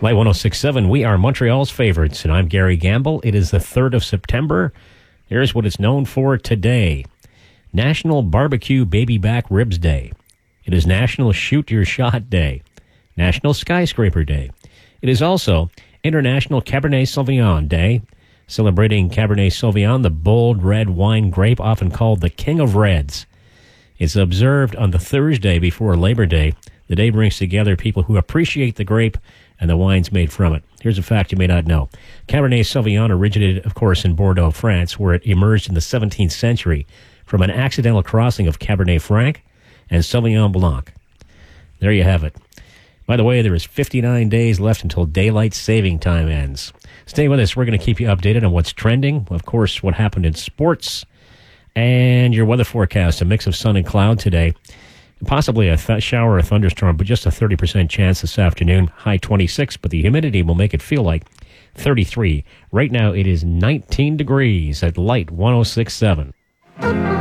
Light 106.7, we are Montreal's favorites, and I'm Gary Gamble. It is the 3rd of September. Here's what it's known for today. National Barbecue Baby Back Ribs Day. It is National Shoot Your Shot Day. National Skyscraper Day. It is also International Cabernet Sauvignon Day, celebrating Cabernet Sauvignon, the bold red wine grape often called the King of Reds. It's observed on the Thursday before Labor Day. The day brings together people who appreciate the grape and the wines made from it. Here's a fact you may not know. Cabernet Sauvignon originated, of course, in Bordeaux, France, where it emerged in the 17th century from an accidental crossing of Cabernet Franc and Sauvignon Blanc. There you have it. By the way, there is 59 days left until daylight saving time ends. Stay with us. We're going to keep you updated on what's trending, of course, what happened in sports, and your weather forecast, a mix of sun and cloud today. Possibly a shower or thunderstorm, but just a 30% chance this afternoon. High 26, but the humidity will make it feel like 33. Right now it is 19 degrees at Light 106.7.